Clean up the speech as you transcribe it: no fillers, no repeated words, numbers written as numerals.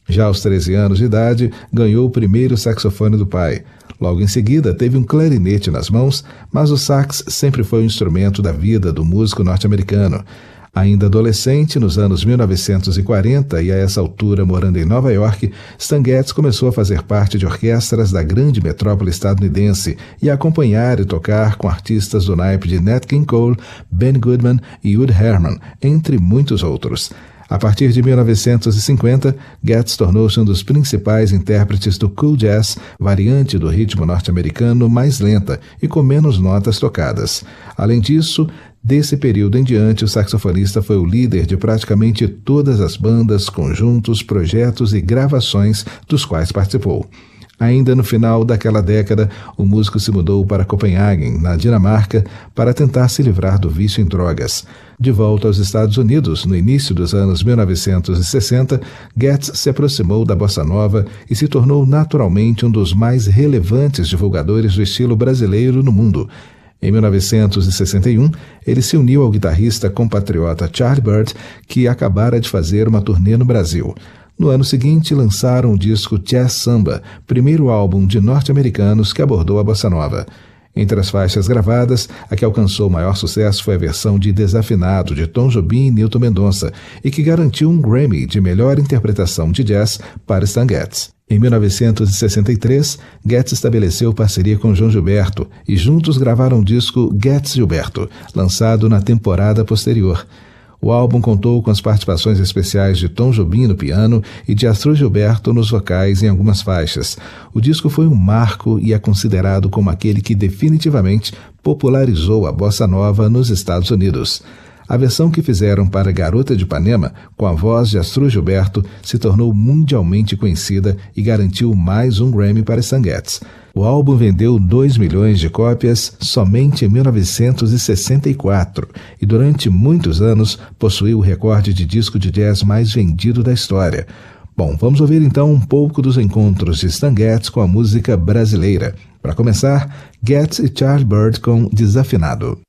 Já aos 13 anos de idade, ganhou o primeiro saxofone do pai. Logo em seguida, teve um clarinete nas mãos, mas o sax sempre foi um instrumento da vida do músico norte-americano. Ainda adolescente, nos anos 1940 e a essa altura morando em Nova York, Stan Getz começou a fazer parte de orquestras da grande metrópole estadunidense e a acompanhar e tocar com artistas do naipe de Nat King Cole, Ben Goodman e Woody Herman, entre muitos outros. A partir de 1950, Getz tornou-se um dos principais intérpretes do cool jazz, variante do ritmo norte-americano mais lenta e com menos notas tocadas. Além disso, desse período em diante, o saxofonista foi o líder de praticamente todas as bandas, conjuntos, projetos e gravações dos quais participou. Ainda no final daquela década, o músico se mudou para Copenhague, na Dinamarca, para tentar se livrar do vício em drogas. De volta aos Estados Unidos, no início dos anos 1960, Getz se aproximou da bossa nova e se tornou naturalmente um dos mais relevantes divulgadores do estilo brasileiro no mundo. Em 1961, ele se uniu ao guitarrista compatriota Charlie Byrd, que acabara de fazer uma turnê no Brasil. No ano seguinte, lançaram o disco Jazz Samba, primeiro álbum de norte-americanos que abordou a bossa nova. Entre as faixas gravadas, a que alcançou maior sucesso foi a versão de Desafinado de Tom Jobim e Newton Mendonça, e que garantiu um Grammy de melhor interpretação de jazz para Stan Getz. Em 1963, Getz estabeleceu parceria com João Gilberto e juntos gravaram o disco Getz Gilberto, lançado na temporada posterior. O álbum contou com as participações especiais de Tom Jobim no piano e de Astrud Gilberto nos vocais em algumas faixas. O disco foi um marco e é considerado como aquele que definitivamente popularizou a bossa nova nos Estados Unidos. A versão que fizeram para Garota de Ipanema, com a voz de Astrud Gilberto, se tornou mundialmente conhecida e garantiu mais um Grammy para Stan Getz. O álbum vendeu 2 milhões de cópias somente em 1964 e durante muitos anos possuiu o recorde de disco de jazz mais vendido da história. Bom, vamos ouvir então um pouco dos encontros de Stan Getz com a música brasileira. Para começar, Getz e Charlie Byrd com Desafinado.